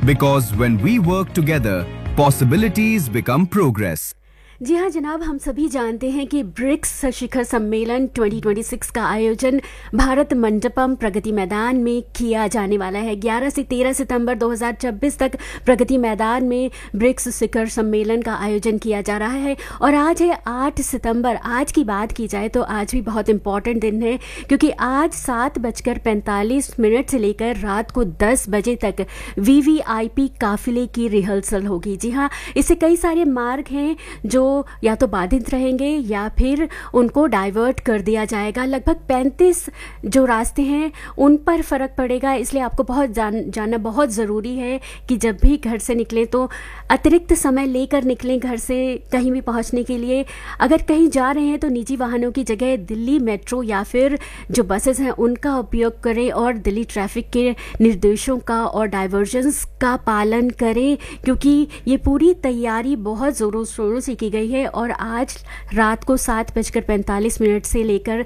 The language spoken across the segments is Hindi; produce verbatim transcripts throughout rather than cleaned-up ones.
Because when we work together, possibilities become progress. जी हाँ जनाब, हम सभी जानते हैं कि ब्रिक्स शिखर सम्मेलन दो हज़ार छब्बीस का आयोजन भारत मंडपम प्रगति मैदान में किया जाने वाला है। ग्यारह से तेरह सितंबर दो हज़ार छब्बीस तक प्रगति मैदान में ब्रिक्स शिखर सम्मेलन का आयोजन किया जा रहा है। और आज है आठ सितंबर। आज की बात की जाए तो आज भी बहुत इम्पॉर्टेंट दिन है, क्योंकि आज सात बजकर पैंतालीस मिनट से लेकर रात को दस बजे तक वी वी आई पी काफिले की रिहर्सल होगी। जी हाँ, इससे कई सारे मार्ग हैं जो या तो बाधित रहेंगे या फिर उनको डाइवर्ट कर दिया जाएगा। लगभग पैंतीस जो रास्ते हैं उन पर फ़र्क पड़ेगा, इसलिए आपको बहुत जान जानना बहुत ज़रूरी है कि जब भी घर से निकलें तो अतिरिक्त समय लेकर निकलें घर से कहीं भी पहुंचने के लिए। अगर कहीं जा रहे हैं तो निजी वाहनों की जगह दिल्ली मेट्रो या फिर जो बसेस हैं उनका उपयोग करें और दिल्ली ट्रैफिक के निर्देशों का और डाइवर्जन्स का पालन करें, क्योंकि ये पूरी तैयारी बहुत ज़ोरों शोरों से की गई है। और आज रात को सात बजकर पैंतालीस मिनट से लेकर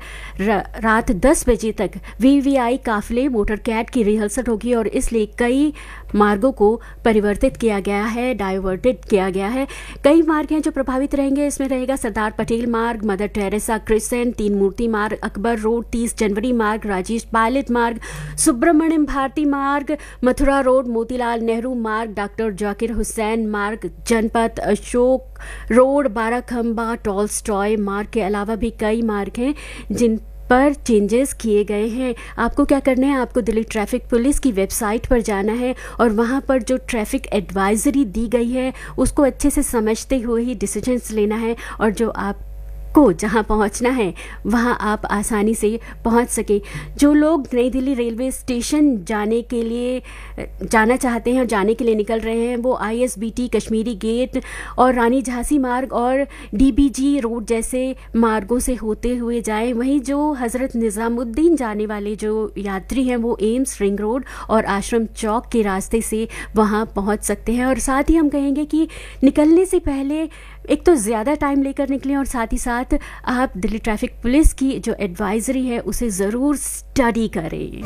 रात दस बजे तक वी वी आई काफिले मोटर कैट की रिहर्सल होगी और इसलिए कई मार्गों को परिवर्तित किया गया है, डाइवर्टेड किया गया है। कई मार्ग हैं जो प्रभावित रहेंगे। इसमें रहेगा सरदार पटेल मार्ग, मदर टेरेसा क्रिसेंट, तीन मूर्ति मार्ग, अकबर रोड, तीस जनवरी मार्ग, राजेश पायलट मार्ग, सुब्रमण्यम भारती मार्ग, मथुरा रोड, मोतीलाल नेहरू मार्ग, डॉक्टर जाकिर हुसैन मार्ग, जनपथ अशोक रोड, बाराखंबा, टॉल्स्टॉय मार्ग के अलावा भी कई मार्ग हैं जिन पर चेंजेस किए गए हैं। आपको क्या करना है, आपको दिल्ली ट्रैफिक पुलिस की वेबसाइट पर जाना है और वहाँ पर जो ट्रैफिक एडवाइजरी दी गई है उसको अच्छे से समझते हुए ही डिसीजंस लेना है, और जो आप को जहाँ पहुँचना है वहाँ आप आसानी से पहुँच सके। जो लोग नई दिल्ली रेलवे स्टेशन जाने के लिए जाना चाहते हैं और जाने के लिए निकल रहे हैं वो I S B T, Kashmiri gate और रानी झांसी मार्ग और डी बी जी रोड जैसे मार्गों से होते हुए जाएं। वहीं जो हज़रत निज़ामुद्दीन जाने वाले जो यात्री हैं वो एम्स, रिंग रोड और आश्रम चौक के रास्ते से वहाँ पहुँच सकते हैं। और साथ ही हम कहेंगे कि निकलने से पहले एक तो ज़्यादा टाइम लेकर निकलें और साथ ही साथ आप दिल्ली ट्रैफिक पुलिस की जो एडवाइजरी है उसे ज़रूर स्टडी करें।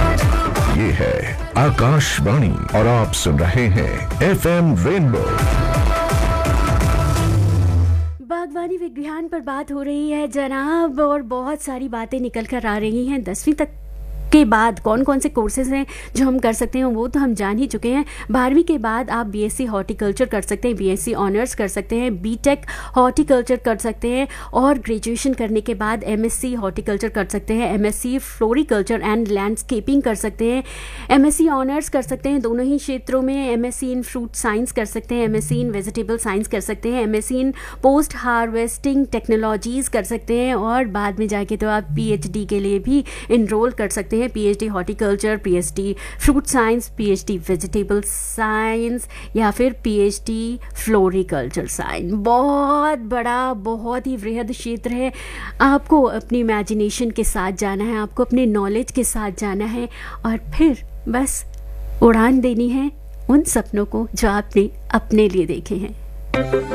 ये है आकाशवाणी और आप सुन रहे हैं एफ एम रेनबो। बागवानी विज्ञान पर बात हो रही है जनाब, और बहुत सारी बातें निकल कर आ रही हैं। दसवीं तक के बाद कौन कौन से कोर्सेज हैं जो हम कर सकते हैं वो तो हम जान ही चुके हैं। बारहवीं के बाद आप बी एस सी हॉर्टिकल्चर कर सकते हैं, बी एस सी ऑनर्स कर सकते हैं, बी टेक हॉर्टिकल्चर कर सकते हैं और ग्रेजुएशन करने के बाद एम एस सी हॉर्टिकल्चर कर सकते हैं, M S C floriculture and landscaping कर सकते हैं, एम एस सी ऑनर्स कर सकते हैं दोनों ही क्षेत्रों में, M S C in fruit science कर सकते हैं, एम एस सी इन वेजिटेबल साइंस कर सकते हैं, एम एस सी इन पोस्ट हार्वेस्टिंग टेक्नोलॉजीज़ कर सकते हैं और बाद में जाके तो आप पी एच डी के लिए भी इनरोल कर सकते हैं। PhD horticulture, PhD fruit science, PhD vegetable science या फिर पीएचडी फ्लोरिकल्चर साइंस। बहुत बड़ा, बहुत ही वृहद क्षेत्र है। आपको अपनी इमेजिनेशन के साथ जाना है, आपको अपने नॉलेज के साथ जाना है और फिर बस उड़ान देनी है उन सपनों को जो आपने अपने लिए देखे हैं।